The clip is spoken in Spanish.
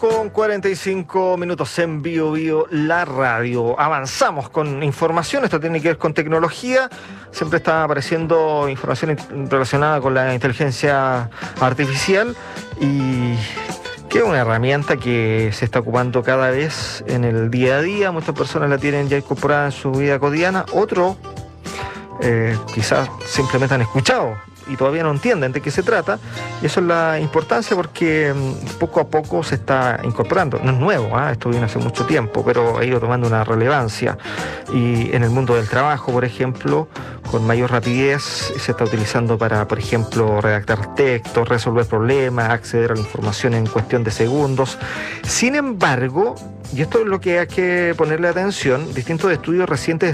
2:45 en Bio la radio. Avanzamos con información, esto tiene que ver con tecnología. Siempre está apareciendo información relacionada con la inteligencia artificial y que es una herramienta que se está ocupando cada vez en el día a día. Muchas personas la tienen ya incorporada en su vida cotidiana. Otros quizás simplemente han escuchado y todavía no entienden de qué se trata, y eso es la importancia porque poco a poco se está incorporando. No es nuevo, esto viene hace mucho tiempo, pero ha ido tomando una relevancia, y en el mundo del trabajo, por ejemplo, con mayor rapidez se está utilizando para, por ejemplo, redactar textos, resolver problemas, acceder a la información en cuestión de segundos. Sin embargo, y esto es lo que hay que ponerle atención, distintos estudios recientes